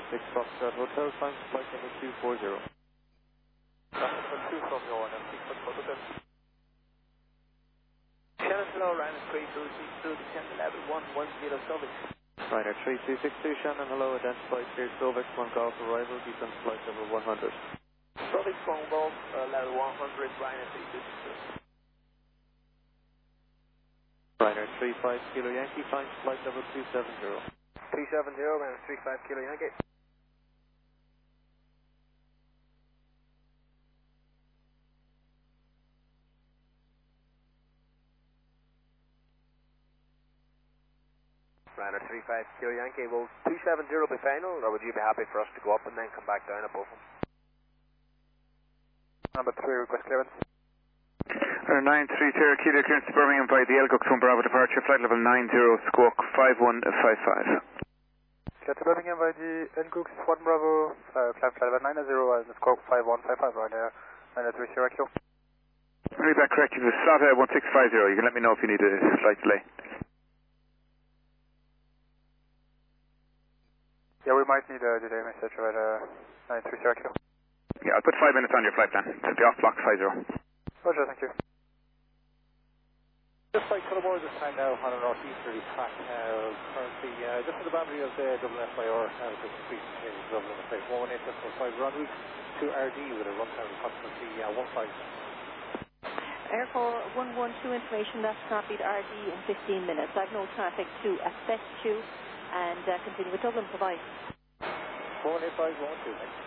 6 Foxtrot Hotel, time flight number 240. Number 2 from your 6 Foxtrot Hotel. Shannon, hello, Ryanair 3262, descend level 110 service. Ryanair 3262, Shannon, hello, identified clear Slovak, 1 golf arrival, descend flight number 100. Service from Golf, level 100, Ryanair 3262. Ryanair 35 Kilo Yankee, time flight number 270. 270, Ryanair 35 Kilo Yankee. Ryanair 35 Kilo Yankee, will 270 be final, or would you be happy for us to go up and then come back down above them? Number 3, request clearance. 930 Kilo clearance to Birmingham by the Elgux 1 Bravo departure, flight level 90, squawk 5155. Get to Birmingham by the Elgux 1 Bravo, flight level 90 and squawk 5155, Ryanair 930 Kilo. Read back correctly to SATA 1650, you can let me know if you need a slight delay. Yeah, we might need a delay message at 930 Kilo. Yeah, I'll put 5 minutes on your flight plan. It'll be off block 50. Roger, thank you. Just like Cullimore this time now on a northeasterly track currently just in the boundary of the Dublin FIR, just increasing change in Dublin at 118.5 run route to RD with a runtime of approximately 15. Airport 112 information, that's copied RD in 15 minutes. I've no traffic to assess you and continue with Dublin, bye-bye. 118.5, 112, thanks.